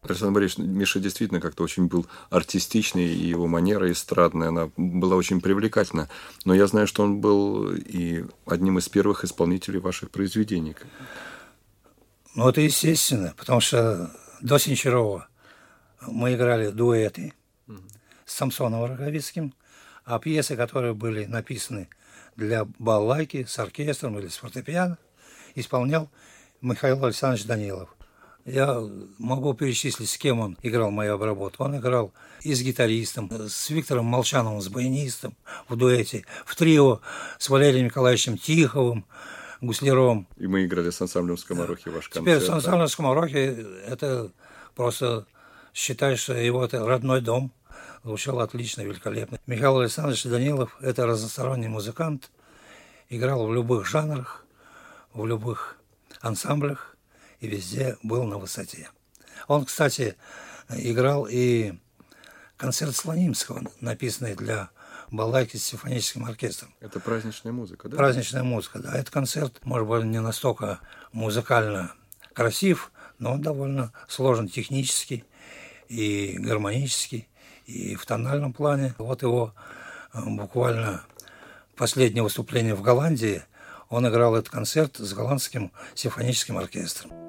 Александр Борисович, Миша действительно как-то очень был артистичный, и его манера эстрадная, она была очень привлекательна. Но я знаю, что он был и одним из первых исполнителей ваших произведений. Ну, это естественно, потому что до Синчарова мы играли дуэты с Самсоном Роговицким, а пьесы, которые были написаны для балалайки с оркестром или с фортепиано, исполнял Михаил Александрович Данилов. Я могу перечислить, с кем он играл мою обработку. Он играл и с гитаристом, с Виктором Молчановым, с баянистом в дуэте, в трио с Валерием Николаевичем Тиховым, Гусляром. И мы играли с ансамблем «Скоморохи» ваш концерт. Теперь с ансамблем «Скоморохи» это просто, считай, что его это родной дом. Звучало отлично, великолепно. Михаил Александрович Данилов – это разносторонний музыкант, играл в любых жанрах, в любых ансамблях и везде был на высоте. Он, кстати, играл и концерт Слонимского, написанный для балалайки с симфоническим оркестром. Это праздничная музыка, да? Праздничная музыка, да. Этот концерт, может быть, не настолько музыкально красив, но он довольно сложен технически и гармонически, и в тональном плане. Вот его буквально последнее выступление в Голландии, он играл этот концерт с голландским симфоническим оркестром.